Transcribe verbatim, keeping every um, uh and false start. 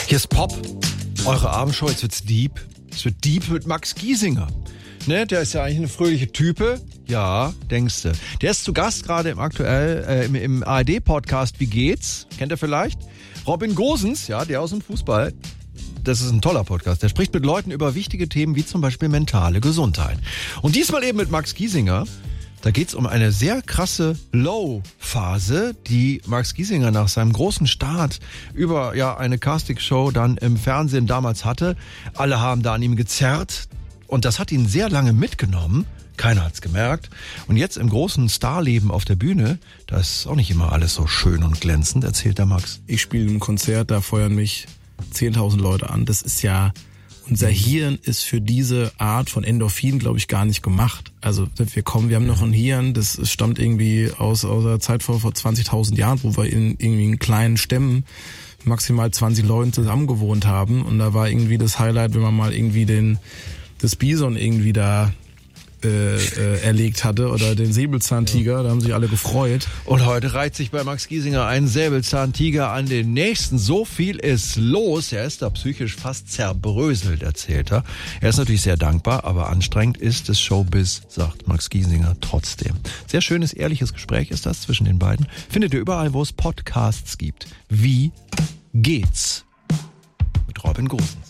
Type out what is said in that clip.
Hier ist Pop, eure Abendshow, jetzt wird's deep. Es wird deep mit Max Giesinger. Ne, der ist ja eigentlich eine fröhliche Type. Ja, denkste. Der ist zu Gast gerade im aktuell äh, im, im A R D-Podcast Wie geht's? Kennt ihr vielleicht? Robin Gosens, ja, der aus dem Fußball. Das ist ein toller Podcast. Der spricht mit Leuten über wichtige Themen wie zum Beispiel mentale Gesundheit. Und diesmal eben mit Max Giesinger. Da geht's um eine sehr krasse Low-Phase, die Max Giesinger nach seinem großen Start über ja eine Castingshow dann im Fernsehen damals hatte. Alle haben da an ihm gezerrt und das hat ihn sehr lange mitgenommen. Keiner hat's gemerkt. Und jetzt im großen Starleben auf der Bühne, da ist auch nicht immer alles so schön und glänzend, erzählt der Max. Ich spiele ein Konzert, da feuern mich zehntausend Leute an. Das ist ja... Unser Hirn ist für diese Art von Endorphin, glaube ich, gar nicht gemacht. Also wir kommen, wir haben noch ein Hirn, das stammt irgendwie aus, aus der Zeit vor, vor zwanzigtausend Jahren, wo wir in irgendwie in kleinen Stämmen maximal zwanzig Leuten zusammen gewohnt haben. Und da war irgendwie das Highlight, wenn man mal irgendwie den das Bison irgendwie da äh, äh, erlegt hatte oder den Säbelzahntiger, da haben sich alle gefreut. Und heute reiht sich bei Max Giesinger ein Säbelzahntiger an den nächsten. So viel ist los. Er ist da psychisch fast zerbröselt, erzählt er. Er ist natürlich sehr dankbar, aber anstrengend ist es Showbiz, sagt Max Giesinger trotzdem. Sehr schönes, ehrliches Gespräch ist das zwischen den beiden. Findet ihr überall, wo es Podcasts gibt. Wie geht's? Mit Robin Gosens.